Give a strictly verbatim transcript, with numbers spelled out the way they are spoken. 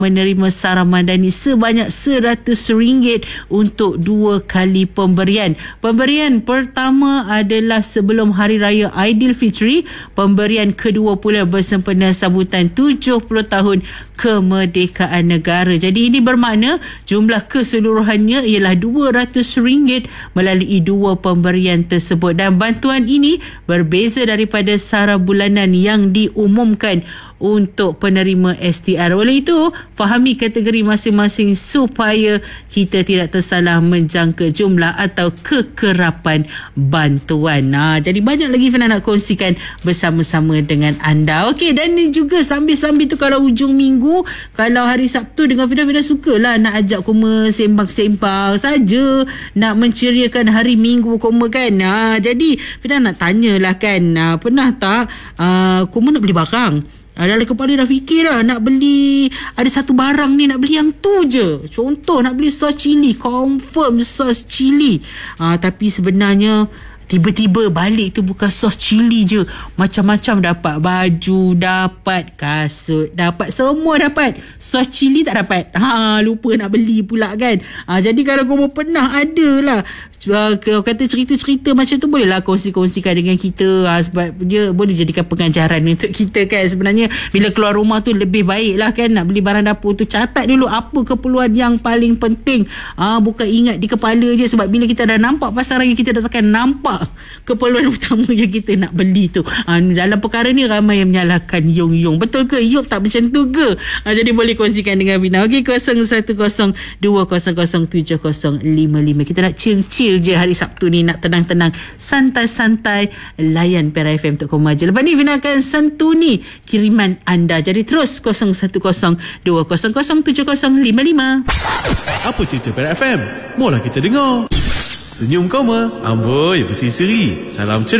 menerima Sarah Madani sebanyak seratus ringgit untuk dua kali pemberian. Pemberian pertama adalah sebelum Hari Raya Aidilfitri. Pemberian kedua pula bersempena sambutan tujuh puluh tahun kemerdekaan negara. Jadi ini bermakna jumlah keseluruhannya ialah dua ratus ringgit melalui dua pemberian tersebut. Dan bantuan ini berbeza daripada sara bulanan yang diumumkan untuk penerima S T R. Oleh itu, fahami kategori masing-masing supaya kita tidak tersalah menjangka jumlah atau kekerapan bantuan. Nah, jadi banyak lagi Fina nak kongsikan bersama-sama dengan anda. Okey, dan ni juga sambil-sambil tu kalau hujung minggu, kalau hari Sabtu dengan Fina, Fina sukalah nak ajak kuma sembang-sembang saja, nak menceriakan hari minggu kuma kan. Nah, jadi Fina nak tanyalah kan, uh, pernah tak uh, kuma nak beli barang? Dalam kepala dah fikir dah nak beli, ada satu barang ni nak beli yang tu je. Contoh nak beli sos cili, confirm sos cili. Ah, tapi sebenarnya tiba-tiba balik tu bukan sos cili je, macam-macam dapat. Baju dapat, kasut dapat, semua dapat. Sos cili tak dapat. Ha, lupa nak beli pula kan. Ha, jadi kalau kau pernah ada lah Uh, kata cerita-cerita macam tu, bolehlah kongsi-kongsikan dengan kita, uh, sebab dia boleh jadikan pengajaran untuk kita kan. Sebenarnya bila keluar rumah tu lebih baik lah kan, nak beli barang dapur tu catat dulu apa keperluan yang paling penting, uh, bukan ingat di kepala je. Sebab bila kita dah nampak pasar raya, kita dah takkan nampak keperluan utama yang kita nak beli tu. uh, Dalam perkara ni ramai yang menyalahkan Yung Yung. Betul ke? Yop tak macam tu ke? uh, Jadi boleh kongsikan dengan Fina. Okey, kosong satu kosong dua kosong kosong tujuh kosong lima lima. Kita nak chill-chill je hari Sabtu ni, nak tenang-tenang, santai-santai, layan Perai F M dot com aja. Lepas ni Fina akan santuni kiriman anda. Jadi terus kosong satu kosong dua kosong kosong tujuh kosong lima lima. Apa cerita Perai F M? Mola kita dengar. Senyum koma, amboi berseri-seri. Salam ceria.